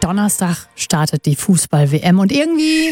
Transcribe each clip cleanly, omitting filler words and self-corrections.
Donnerstag startet die Fußball-WM und irgendwie,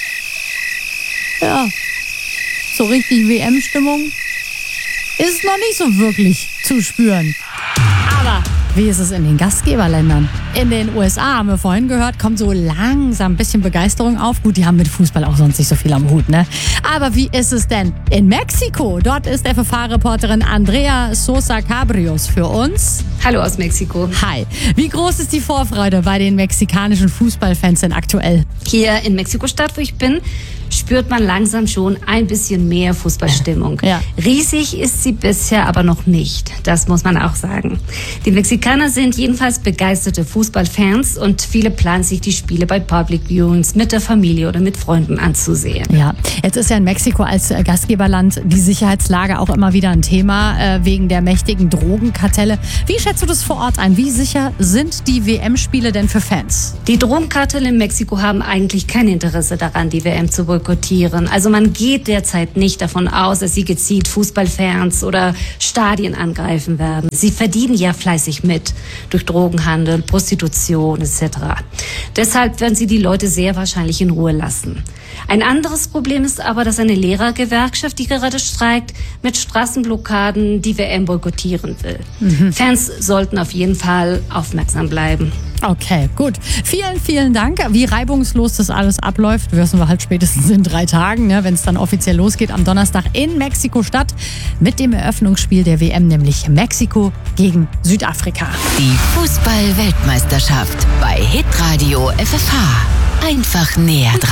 ja, so richtig WM-Stimmung ist noch nicht so wirklich zu spüren. Aber wie ist es in den Gastgeberländern? In den USA, haben wir vorhin gehört, kommt so langsam ein bisschen Begeisterung auf. Gut, die haben mit Fußball auch sonst nicht so viel am Hut, ne? Aber wie ist es denn in Mexiko? Dort ist FFH-Reporterin Andrea Sosa Cabrios für uns. Hallo aus Mexiko. Hi. Wie groß ist die Vorfreude bei den mexikanischen Fußballfans denn aktuell? Hier in Mexiko-Stadt, wo ich bin, spürt man langsam schon ein bisschen mehr Fußballstimmung. Ja. Riesig ist sie bisher aber noch nicht. Das muss man auch sagen. Die Mexikaner sind jedenfalls begeisterte Fußballfans und viele planen sich die Spiele bei Public Viewings mit der Familie oder mit Freunden anzusehen. Ja, jetzt ist ja in Mexiko als Gastgeberland die Sicherheitslage auch immer wieder ein Thema wegen der mächtigen Drogenkartelle. Wie schätzt du das vor Ort ein? Wie sicher sind die WM-Spiele denn für Fans? Die Drogenkartelle in Mexiko haben eigentlich kein Interesse daran, die WM zu boykottieren. Also man geht derzeit nicht davon aus, dass sie gezielt Fußballfans oder Stadien angreifen werden. Sie verdienen ja fleißig mit durch Drogenhandel, Prostitution etc. Deshalb werden sie die Leute sehr wahrscheinlich in Ruhe lassen. Ein anderes Problem ist aber, dass eine Lehrergewerkschaft, die gerade streikt, mit Straßenblockaden die WM boykottieren will. Fans sollten auf jeden Fall aufmerksam bleiben. Okay, gut. Vielen, vielen Dank. Wie reibungslos das alles abläuft, wissen wir halt spätestens in 3 Tagen, ne, wenn es dann offiziell losgeht am Donnerstag in Mexiko-Stadt mit dem Eröffnungsspiel der WM, nämlich Mexiko gegen Südafrika. Die Fußball-Weltmeisterschaft bei Hitradio FFH. Einfach näher dran.